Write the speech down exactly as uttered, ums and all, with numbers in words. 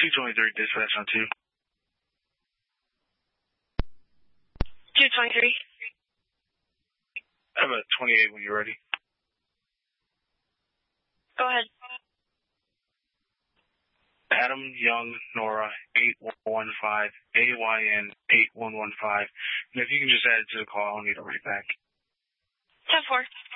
two twenty-three, dispatch on two. two twenty-three. I have a twenty-eight when you're ready. Go ahead. Adam Young Nora eight one five, A Y N eight one one five. And if you can just add it to the call, I'll need it right back. ten four.